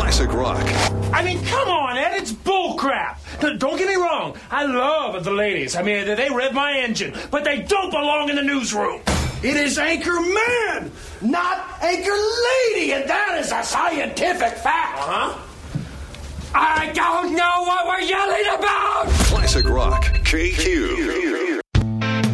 Classic rock. I mean, come on, Ed, it's bullcrap. Don't get me wrong. I love the ladies. I mean, they rev my engine, but they don't belong in the newsroom. It is Anchor Man, not Anchor Lady, and that is a scientific fact. Uh-huh. I don't know what we're yelling about. Classic rock. KQ.